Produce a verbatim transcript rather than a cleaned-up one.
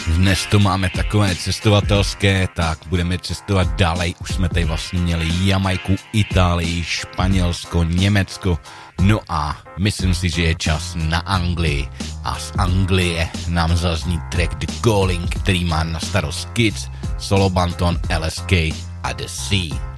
Dnes to máme takové cestovatelské, tak budeme cestovat dále. Už jsme tady vlastně měli Jamajku, Itálii, Španělsko, Německo. No a myslím si, že je čas na Anglii. A z Anglie nám zazní track The Calling, který má na starost Kids, Solo Banton, L S K a The Sea.